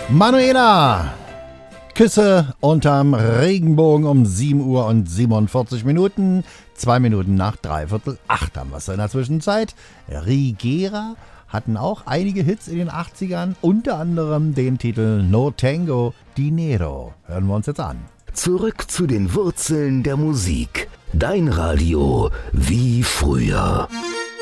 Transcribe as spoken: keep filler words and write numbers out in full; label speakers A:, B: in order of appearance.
A: Manuela, Küsse unterm Regenbogen um sieben Uhr und siebenundvierzig Minuten. Zwei Minuten nach dreiviertel acht haben wir es in der Zwischenzeit. Rigera hatten auch einige Hits in den achtzigern, unter anderem den Titel No Tango Dinero. Hören wir uns jetzt an.
B: Zurück zu den Wurzeln der Musik. Dein Radio wie früher.